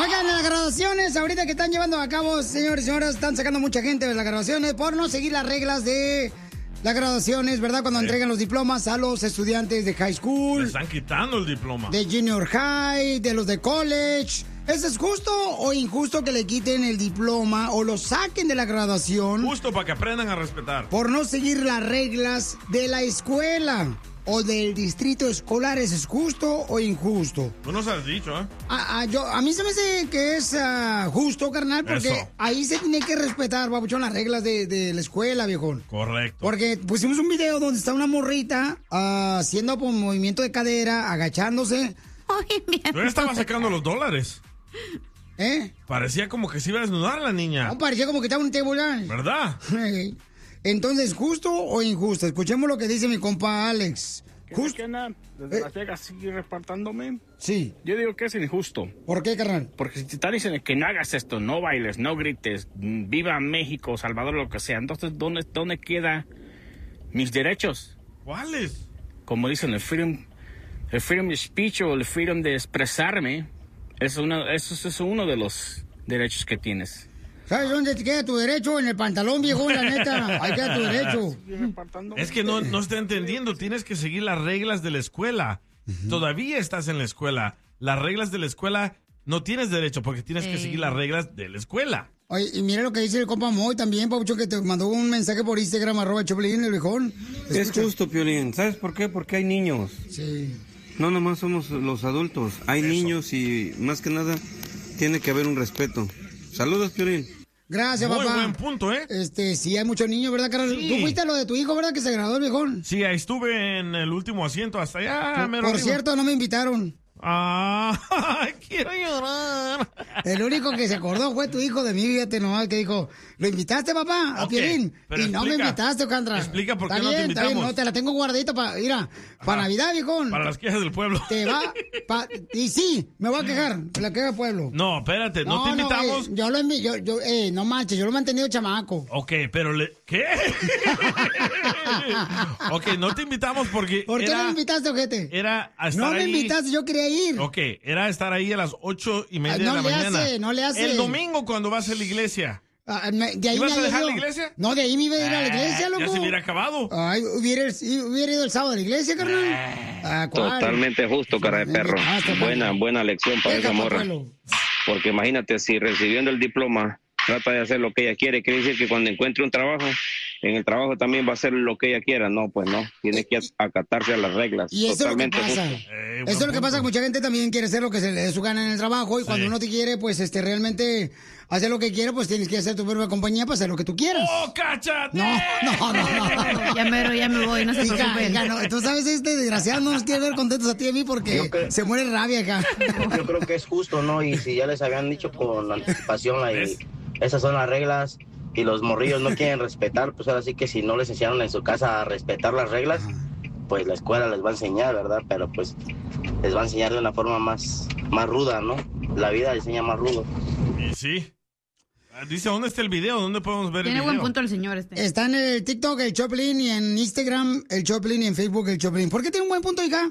Oigan, en las graduaciones, ahorita que están llevando a cabo, señores y señoras, están sacando mucha gente de las graduaciones por no seguir las reglas de las graduaciones, ¿verdad? Cuando entregan los diplomas a los estudiantes de high school. Le están quitando el diploma. De junior high, de los de college. ¿Eso es justo o injusto que le quiten el diploma o lo saquen de la graduación? Justo para que aprendan a respetar. Por no seguir las reglas de la escuela o del distrito escolar. ¿Eso es justo o injusto? Tú nos has dicho, ¿eh? A mí se me hace que es justo, carnal, porque Eso. ahí se tiene que respetar, babuchón, las reglas de la escuela, viejón. Correcto. Porque pusimos un video donde está una morrita haciendo un movimiento de cadera, agachándose. Tú ya estabas sacando los dólares. ¿Eh? Parecía como que se iba a desnudar la niña. No, parecía como que estaba un table. ¿Verdad? Entonces, ¿justo o injusto? Escuchemos lo que dice mi compa Alex. ¿Qué onda? Desde Las Vegas sigue repartándome. Sí. Yo digo que es injusto. ¿Por qué, carnal? Porque si te están diciendo que no hagas esto, no bailes, no grites, viva México, Salvador, lo que sea, entonces, ¿dónde quedan mis derechos? ¿Cuáles? Como dicen, el freedom of speech o el freedom de expresarme, eso es uno de los derechos que tienes. ¿Sabes dónde te queda tu derecho? En el pantalón, viejo, la neta. Ahí queda tu derecho. Es que no está entendiendo. Tienes que seguir las reglas de la escuela. Todavía estás en la escuela. Las reglas de la escuela no tienes derecho porque tienes que seguir las reglas de la escuela. Oye, y mira lo que dice el compa Moy también, Pabucho, que te mandó un mensaje por Instagram, @Choplin, el viejón. Es justo, Piolín. ¿Sabes por qué? Porque hay niños. Sí. No nomás somos los adultos. Hay niños y más que nada tiene que haber un respeto. Saludos, Piolín. Gracias, Muy papá. buen punto, ¿eh? Sí, hay muchos niños, ¿verdad, Carlos? Sí. Tú fuiste a lo de tu hijo, ¿verdad? Que se graduó el viejón. Sí, ahí estuve en el último asiento hasta allá. Por cierto, no me invitaron. Quiero llorar. El único que se acordó fue tu hijo de mí, fíjate nomás, que dijo, ¿lo invitaste, papá? A Ok, Piolín. pero Y no me explica, invitaste, Candra. explica por qué Está no te bien, está bien, invitamos. no, te la tengo guardadita para Navidad, viejón. Para las quejas del pueblo. Te va, y sí, me voy a quejar, la queja del pueblo. No, espérate, no te invitamos. No manches, yo lo he mantenido chamaco. Ok, pero ¿qué? Ok, no te invitamos porque ¿Por qué no me invitaste, ojete? Era a estar No me ahí. invitaste, yo quería ir. Ok, era estar ahí a las 8:30 de No la le mañana. hace, no le hace. El domingo cuando vas a la iglesia. De ahí ¿Ibas me a dejar ido. la iglesia? No, de ahí me iba a ir a la iglesia, loco. Ya se hubiera acabado. Ay, hubiera ido el sábado a la iglesia, carnal. ¿Cuál? Totalmente justo, cara de perro. Buena lección para esa morra. Porque imagínate, si recibiendo el diploma trata de hacer lo que ella quiere, quiere decir que cuando encuentre un trabajo, en el trabajo también va a hacer lo que ella quiera. No, pues no. Tiene que acatarse a las reglas. Y eso es lo que Totalmente pasa. justo. Eso es lo que pasa, que mucha gente también quiere hacer lo que se le dé su gana en el trabajo y cuando uno te quiere, pues realmente hacer lo que quiere, pues tienes que hacer tu propia compañía para hacer lo que tú quieras. ¡Oh, cáchate! No. Ya me voy, no se preocupen. No, tú sabes, este desgraciado no nos quiere ver contentos a ti y a mí porque se muere rabia acá. Yo creo que es justo, ¿no? Y si ya les habían dicho con anticipación, esas son las reglas y los morrillos no quieren respetar, pues ahora sí que si no les enseñaron en su casa a respetar las reglas, pues la escuela les va a enseñar, ¿verdad? Pero pues les va a enseñar de una forma más ruda, ¿no? La vida les enseña más rudo. Y sí. Dice, ¿dónde está el video? ¿Dónde podemos ver el video? Tiene buen punto el señor este. Está en el TikTok el Choplin y en Instagram el Choplin y en Facebook el Choplin. ¿Por qué tiene un buen punto, hija?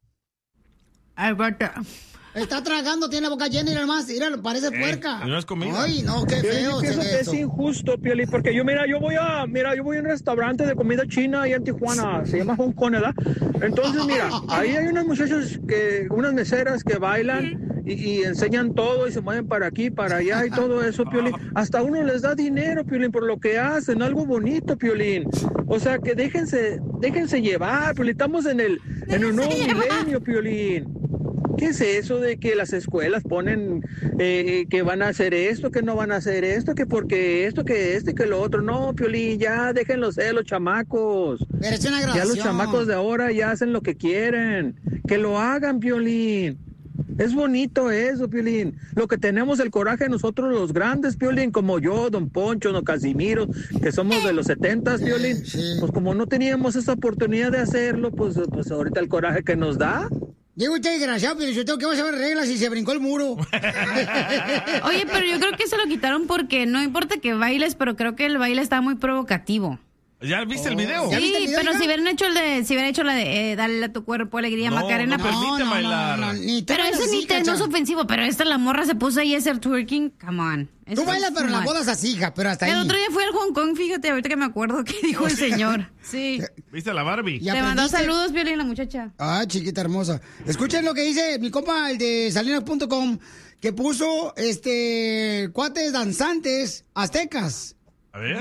Alberta. Está tragando, tiene la boca llena y nada más. Mira, parece puerca. No es comida. Ay, no, qué feo. Yo pienso que es injusto, Pioli, porque yo voy a un restaurante de comida china ahí en Tijuana, se llama Hong Kong, ¿verdad? Entonces, mira, ahí hay unas muchachas unas meseras que bailan y enseñan todo y se mueven para aquí, para allá y todo eso, Piolín. Hasta uno les da dinero, Piolín, por lo que hacen, algo bonito, Piolín. O sea, que déjense llevar, Piolín. Estamos en el nuevo milenio, Piolín. ¿Qué es eso de que las escuelas ponen que van a hacer esto, que no van a hacer esto, que porque esto, que este, que lo otro? No, Piolín, ya déjenlos ser los chamacos. Pero es una ya grabación. los chamacos de ahora ya hacen lo que quieren. Que lo hagan, Piolín. Es bonito eso, Piolín. Lo que tenemos el coraje nosotros los grandes, Piolín, como yo, Don Poncho, Don Casimiro, que somos de los 70s, Piolín. Pues como no teníamos esa oportunidad de hacerlo, pues ahorita el coraje que nos da. Llega usted desgraciado, pero yo tengo que vas a ver reglas y se brincó el muro. Oye, pero yo creo que se lo quitaron porque no importa que bailes, pero creo que el baile está muy provocativo. ¿Ya viste el video? Sí, pero si hubieran hecho la de dale a tu cuerpo alegría, Macarena. No permite bailar. Pero ese no es ofensivo, pero la morra se puso ahí a hacer twerking. Come on. Tú bailas, pero la bodas así, hija, pero hasta ahí. El otro día fui al Hong Kong, fíjate, ahorita que me acuerdo que dijo el señor. Sí. ¿Viste a la Barbie? Te mandó saludos, Piolín, la muchacha. Ah, chiquita hermosa. Escuchen lo que dice mi compa, el de Salinas.com, que puso, cuates danzantes aztecas. A ver.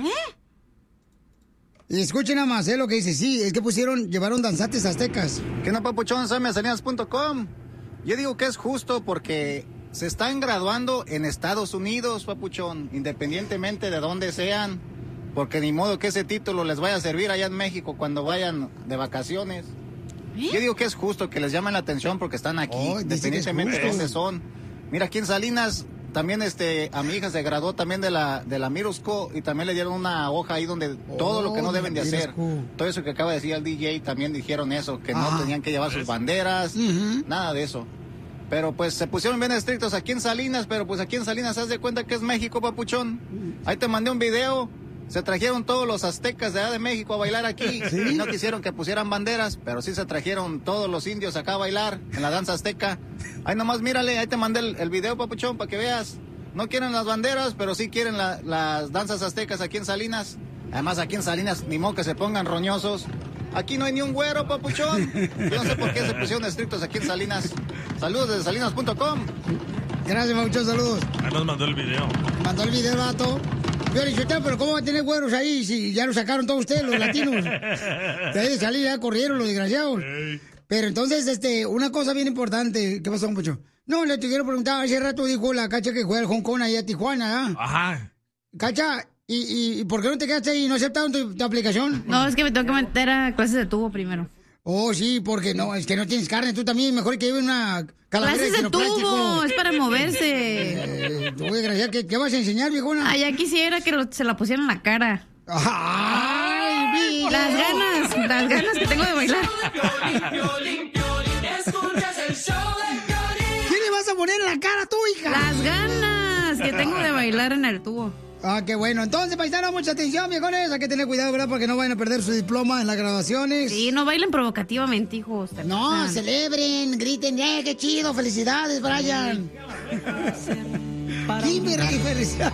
Y escuchen nada más, lo que dice. Sí, es que llevaron danzantes aztecas. ¿Qué no, papuchón? Soy Salinas.com. Yo digo que es justo porque se están graduando en Estados Unidos, papuchón, independientemente de dónde sean, porque ni modo que ese título les vaya a servir allá en México cuando vayan de vacaciones. Yo digo que es justo que les llamen la atención porque están aquí, independientemente de dónde son. Mira, aquí en Salinas también a mi hija se graduó también de la Middle School y también le dieron una hoja ahí donde todo lo que no deben de hacer. Todo eso que acaba de decir el DJ también dijeron eso, que no tenían que llevar sus banderas, nada de eso. Pero pues se pusieron bien estrictos aquí en Salinas, pero pues aquí en Salinas haz de cuenta que es México, papuchón. Ahí te mandé un video. Se trajeron todos los aztecas de allá de México a bailar aquí. ¿Sí? Y no quisieron que pusieran banderas, pero sí se trajeron todos los indios acá a bailar en la danza azteca. Ahí nomás mírale, ahí te mandé el video, papuchón, para que veas. No quieren las banderas, pero sí quieren las danzas aztecas aquí en Salinas. Además, aquí en Salinas, ni modo que se pongan roñosos. Aquí no hay ni un güero, papuchón. Yo no sé por qué se pusieron estrictos aquí en Salinas. Saludos desde Salinas.com. Gracias, muchos saludos. Ahí nos mandó el video. Mandó el video, vato. Pero ¿cómo va a tener güeros ahí si ya lo sacaron todos ustedes, los latinos? De ahí de salir ya corrieron los desgraciados. Pero entonces, una cosa bien importante. ¿Qué pasó, Poncho? No, le te quiero preguntar, hace rato dijo la Cacha que juega al Hong Kong allá a Tijuana, ¿ah? Ajá. Cacha, ¿y por qué no te quedaste ahí y no aceptaron tu aplicación? No, es que me tengo que meter a clases de tubo primero. Oh, sí, porque no, es que no tienes carne, tú también, mejor que lleves una calavera clases de tubo, es para moverse. ¿Qué vas a enseñar, viejona? Ay, ya quisiera que se la pusieran en la cara. ¡Ay, las ganas que tengo de bailar. ¿Qué le vas a poner en la cara a tu hija? Las ganas que tengo de bailar en el tubo. Ah, qué bueno. Entonces, paisanos, mucha atención, viejones. Hay que tener cuidado, ¿verdad? Porque no vayan a perder su diploma en las graduaciones. Sí, no bailen provocativamente, hijos. No, celebren, griten, qué chido, felicidades, Brian. Kimberly, felicidades.